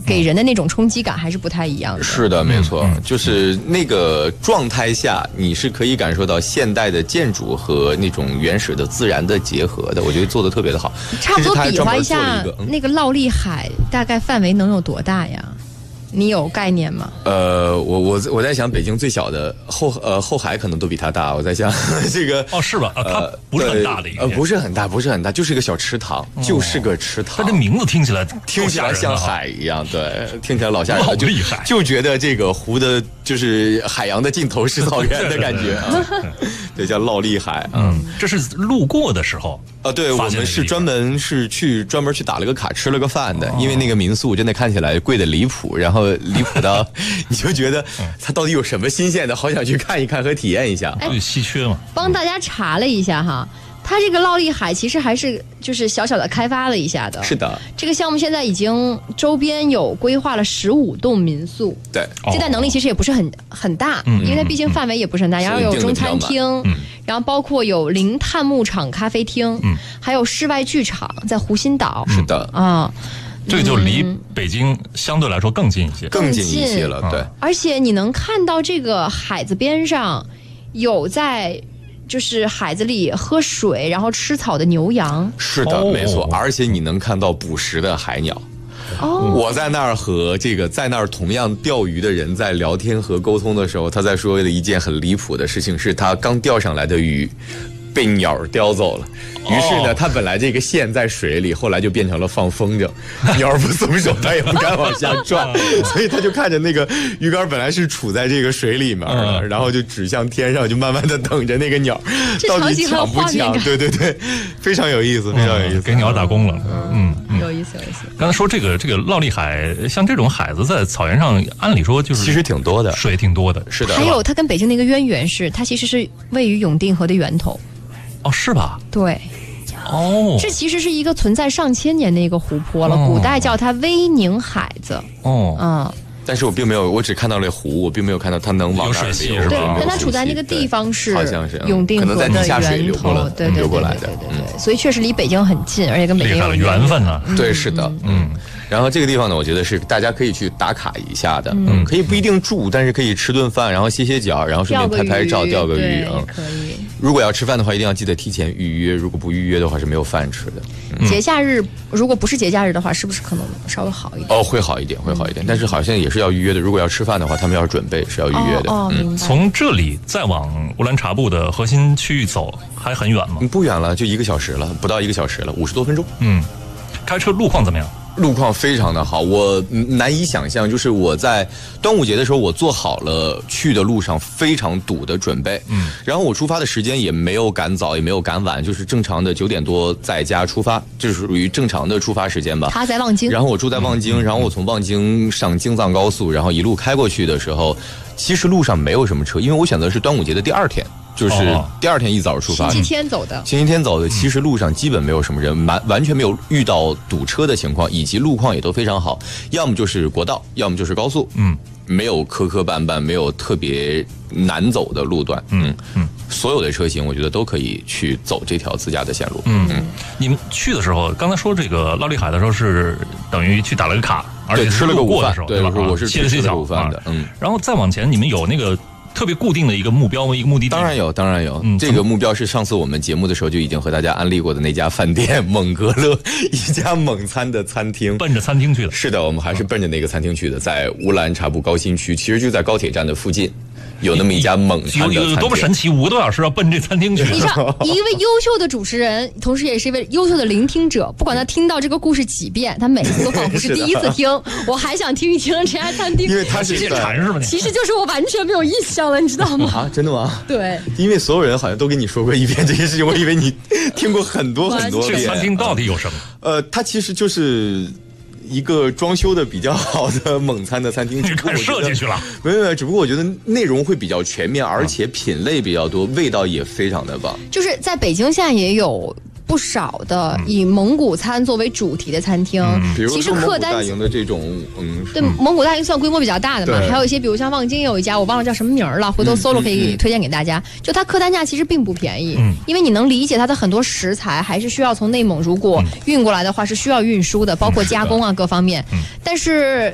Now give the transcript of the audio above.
给人的那种冲击感还是不太一样的。 是的，没错，就是那个状态下，你是可以感受到现代的建筑和那种原始的自然的结合的，我觉得做的特别的好。 差不多比划一下，那个烙力海大概范围能有多大呀？你有概念吗？ 我在想，北京最小的后海可能都比它大。我在想这个是吧？它不是很大的一个， 不是很大，就是一个小池塘，就是个池塘。 它这名字听起来像海一样，对，听起来老吓人了， 厉害， 就觉得这个湖的就是海洋的尽头是草原的感觉啊。对，叫烙力海。 这是路过的时候对，我们是专门去打了个卡，吃了个饭的，因为那个民宿真的看起来贵的离谱，然后离谱到你就觉得它到底有什么新鲜的，好想去看一看和体验一下。 稀缺嘛。 帮大家查了一下哈，它这个烙力海其实还是就是小小的开发了一下的。 是的， 这个项目现在已经周边有规划了15栋民宿。 对， 接待能力其实也不是很大，因为它毕竟范围也不是很大。然后有中餐厅，然后包括有零碳牧场咖啡厅，还有室外剧场在湖心岛。 是的啊。 这个就离北京相对来说更近一些， 更近一些了，对。 而且你能看到这个海子边上有在就是海子里喝水然后吃草的牛羊。 是的，没错。而且你能看到捕食的海鸟。我在那儿和在那儿同样钓鱼的人在聊天和沟通的时候，他在说的一件很离谱的事情是，他刚钓上来的鱼被鸟叼走了。于是呢，它本来这个线在水里，后来就变成了放风筝，鸟不松手，它也不敢往下转，所以他就看着那个鱼竿本来是处在这个水里面，然后就指向天上，就慢慢的等着那个鸟到底抢不抢。对，非常有意思，非常有意思， 给鸟打工了。 有意思。 刚才说这个烙力海，像这种海子在草原上，按理说就是其实挺多的， 水挺多的。 是的。 还有它跟北京的一个渊源是，它其实是位于永定河的源头。 是吧？ 对。这其实是一个存在上千年的一个湖泊了，古代叫它威宁海子。 但是我并没有，我只看到了湖，我并没有看到它能往哪儿流。 对，但它处在那个地方是好像是永定河的源头， 流过来的。 所以确实离北京很近，而且跟北京有缘分呢。 对，是的，然后这个地方呢，我觉得是大家可以去打卡一下的，可以不一定住，但是可以吃顿饭，然后歇歇脚，然后顺便拍拍照，钓个鱼可以。 如果要吃饭的话，一定要记得提前预约，如果不预约的话是没有饭吃的。 节假日如果不是节假日的话，是不是可能稍微好一点？ 会好一点，但是好像也是要预约的。如果要吃饭的话，他们要准备是要预约的。 明白。 从这里再往乌兰察布的核心区域走，还很远吗？ 不远了，就1个小时了，不到1个小时了，50多分钟。 开车路况怎么样？ 路况非常的好，我难以想象，就是我在端午节的时候，我做好了去的路上非常堵的准备，然后我出发的时间也没有赶早，也没有赶晚，就是正常的9点多在家出发，这是属于正常的出发时间吧。 他在望京， 然后我住在望京，然后我从望京上京藏高速，然后一路开过去的时候，其实路上没有什么车，因为我选择是端午节的第2天。就是第2天一早出发， 星期天走的， 其实路上基本没有什么人，完全没有遇到堵车的情况，以及路况也都非常好，要么就是国道，要么就是高速，没有磕磕绊绊，没有特别难走的路段，所有的车型我觉得都可以去走这条自驾的线路。 你们去的时候，刚才说这个烙力海的时候是等于去打了个卡，而且吃了个午饭， 对吧？ 我是吃了个午饭的， 然后再往前，你们有那个特别固定的一个目标吗？一个目的地？ 当然有，这个目标是上次我们节目的时候就已经和大家安利过的那家饭店蒙格勒，一家蒙餐的餐厅。 奔着餐厅去的。 是的，我们还是奔着那个餐厅去的，在乌兰察布高新区，其实就在高铁站的附近。有那么一家蒙餐的餐厅， 有多么神奇！5个多小时要奔这餐厅去。 你知道，一位优秀的主持人，同时也是一位优秀的聆听者。不管他听到这个故事几遍，他每次都仿佛是第一次听。我还想听一听这家餐厅， 因为他是现馋是吧？ 其实就是我完全没有印象了，你知道吗？ 真的吗？ 对， 因为所有人好像都跟你说过一遍这件事情，我以为你听过很多遍。 这餐厅到底有什么？ 它其实就是一个装修的比较好的蒙餐的餐厅， 你看设计去了？ 没有，只不过我觉得内容会比较全面，而且品类比较多，味道也非常的棒。 就是在北京现在也有不少的以蒙古餐作为主题的餐厅， 比如说客单大营的这种， 对，蒙古大营算规模比较大的嘛，还有一些比如像望京有一家我忘了叫什么名了，回头搜了可以推荐给大家。就它客单价其实并不便宜，因为你能理解它的很多食材还是需要从内蒙如果运过来的话是需要运输的，包括加工啊各方面，但是